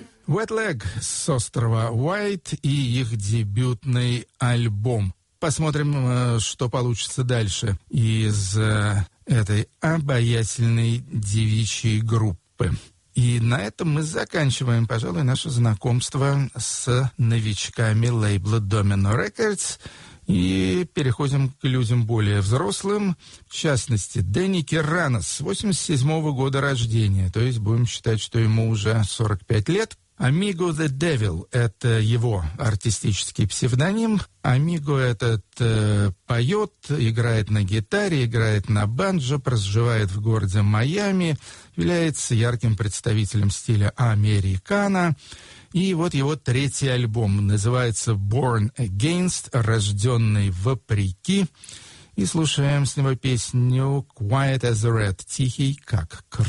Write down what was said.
Wet Leg с острова Уайт и их дебютный альбом. Посмотрим, что получится дальше из этой обаятельной девичьей группы. И на этом мы заканчиваем, пожалуй, наше знакомство с новичками лейбла Domino Records и переходим к людям более взрослым, в частности, Дэнни Киранос, 87-го года рождения, то есть будем считать, что ему уже 45 лет. Amigo the Devil — это его артистический псевдоним. Amigo этот поет, играет на гитаре, играет на банджо, проживает в городе Майами, является ярким представителем стиля американо. И вот его третий альбом называется «Born Against», «Рожденный вопреки». И слушаем с него песню «Quiet as a Rat», «Тихий как крыса».